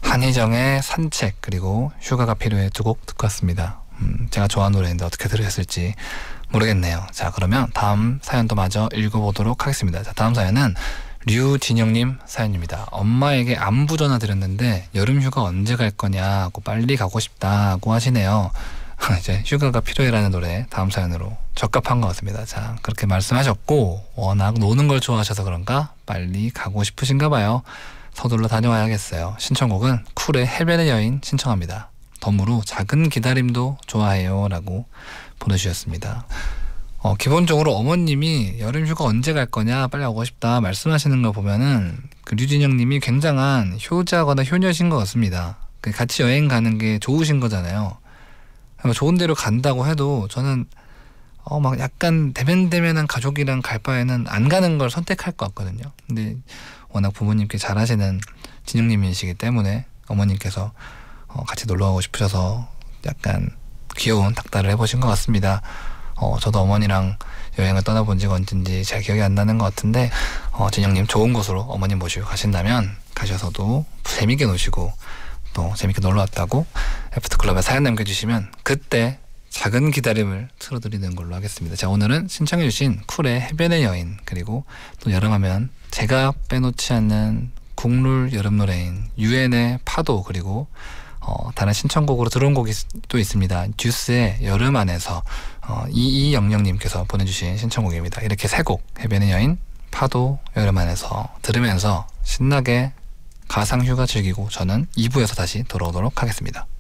한희정의 산책 그리고 휴가가 필요해 두 곡 듣고 왔습니다. 제가 좋아하는 노래인데 어떻게 들으셨을지 모르겠네요. 자, 그러면 다음 사연도 마저 읽어보도록 하겠습니다. 자, 다음 사연은 류진영님 사연입니다. 엄마에게 안부 전화 드렸는데 여름 휴가 언제 갈 거냐고 빨리 가고 싶다고 하시네요. 이제 휴가가 필요해라는 노래 다음 사연으로 적합한 것 같습니다. 자, 그렇게 말씀하셨고 워낙 노는 걸 좋아하셔서 그런가 빨리 가고 싶으신가 봐요. 서둘러 다녀와야겠어요. 신청곡은 쿨의 해변의 여인 신청합니다. 덤으로 작은 기다림도 좋아해요 라고 보내주셨습니다. 기본적으로 어머님이 여름 휴가 언제 갈 거냐 빨리 가고 싶다 말씀하시는 거 보면은 그 류진영님이 굉장한 효자거나 효녀신 것 같습니다. 같이 여행 가는 게 좋으신 거잖아요. 좋은 데로 간다고 해도 저는 막 약간 대면대면한 가족이랑 갈 바에는 안 가는 걸 선택할 것 같거든요. 근데 워낙 부모님께 잘하시는 진영님이시기 때문에 어머님께서 같이 놀러 가고 싶으셔서 약간 귀여운 닥달을 해보신 것 같습니다. 저도 어머니랑 여행을 떠나본 지가 언젠지 잘 기억이 안 나는 것 같은데 진영님 좋은 곳으로 어머님 모시고 가신다면 가셔서도 재밌게 노시고 또 재밌게 놀러 왔다고 애프터클럽에 사연 남겨주시면 그때 작은 기다림을 틀어드리는 걸로 하겠습니다. 자, 오늘은 신청해주신 쿨의 해변의 여인 그리고 또 여름하면 제가 빼놓지 않는 국룰 여름 노래인 유엔의 파도 그리고 다른 신청곡으로 들어온 곡이 또 있습니다. 듀스의 여름 안에서 2200님께서 보내주신 신청곡입니다. 이렇게 세 곡 해변의 여인, 파도, 여름 안에서 들으면서 신나게 가상휴가 즐기고 저는 2부에서 다시 돌아오도록 하겠습니다.